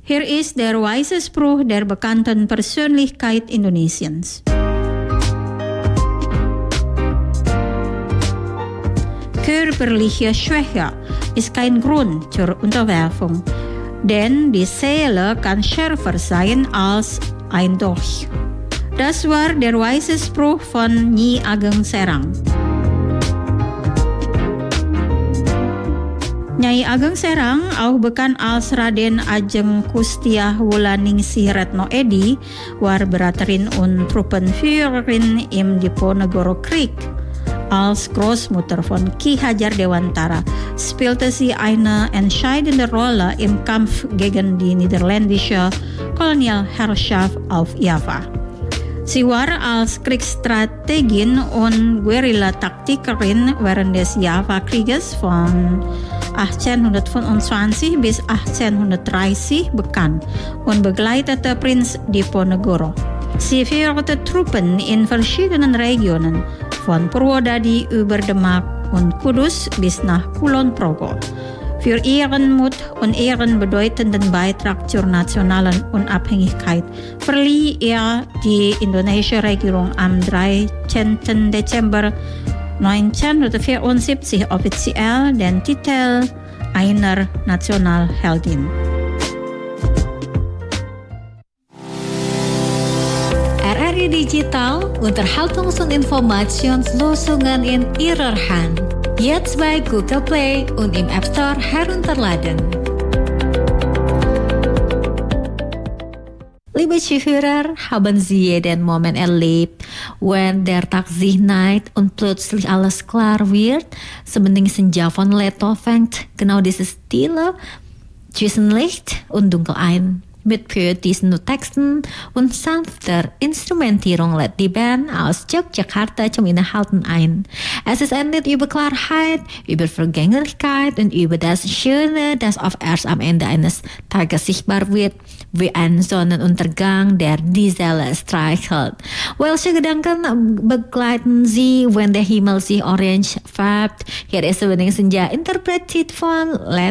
Hier ist der Weisespruch der bekannten Persönlichkeit Indonesiens. Körperliche Schwäche ist kein Grund zur Unterwerfung, denn die Seele kann schärfer sein als ein Dolch. Das war der Weisespruch von Nyi Ageng Serang. Nyai Ageng Serang, auch bekannt als Raden Ajeng Kustiah Wulaningsih Retno Edi, war Beraterin und Truppenführerin im Diponegoro Krieg. Als Großmutter von Ki Hajar Dewantara spielte sie eine entscheidende Rolle im Kampf gegen die niederländische Kolonialherrschaft auf Java. Sie war als Kriegsstrategin und Guerilla-Taktikerin während des Java-Krieges von 1825 bis 1830 bekannt und begleitete Prinz Diponegoro. Sie führte Truppen in verschiedenen Regionen, von Purwodadi über Demak und Kudus bis nach Kulon Progo. Für ihren Mut und ihren bedeutenden Beitrag zur nationalen Unabhängigkeit verlieh ihr die indonesische Regierung am 13. Dezember 1974 offiziell den Titel einer Nationalheldin. RRI Digital Unterhaltungsinformationslösungen in Ihrer Hand. Jetzt bei Google Play und im App Store herunterladen. Liebe Zuhörer, haben Sie jeden Moment erlebt, wenn der Tag sich neigt und plötzlich alles klar wird, sebening Senja von Leto fängt genau diese Stille zwischen Licht und Dunkel ein. Mit poetischen Texten und sanfter Instrumentierung lädt die Band aus Yogyakarta zum Innehalten ein. Es ist ein Lied über Klarheit, über Vergänglichkeit und über das Schöne, das auf erst am Ende eines Tages sichtbar wird, wie ein Sonnenuntergang, der die Seele streichelt. Welche Gedanken begleiten Sie, wenn der Himmel sich orange färbt? Hier ist Senja interpretiert von